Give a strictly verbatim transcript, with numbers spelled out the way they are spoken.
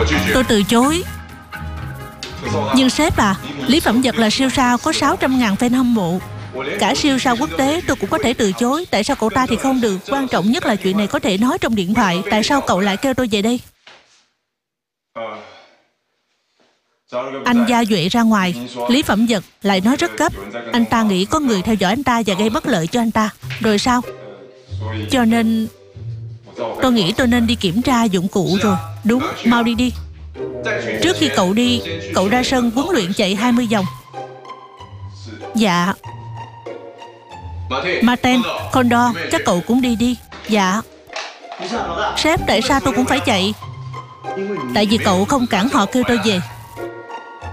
Tôi từ chối. Nhưng sếp à, Lý Phẩm Vật là siêu sao có sáu trăm ngàn fan hâm mộ. Cả siêu sao quốc tế tôi cũng có thể từ chối. Tại sao cậu ta thì không được? Quan trọng nhất là chuyện này có thể nói trong điện thoại. Tại sao cậu lại kêu tôi về đây? Anh Gia Duệ ra ngoài. Lý Phẩm Vật lại nói rất gấp. Anh ta nghĩ có người theo dõi anh ta và gây bất lợi cho anh ta. Rồi sao? Cho nên tôi nghĩ tôi nên đi kiểm tra dụng cụ rồi. Đúng, mau đi đi. Trước khi cậu đi, cậu ra sân huấn luyện chạy hai mươi vòng. Dạ. Martin, Condor, chắc cậu cũng đi đi. Dạ. Sếp, tại sao tôi cũng phải chạy? Tại vì cậu không cản họ kêu tôi về.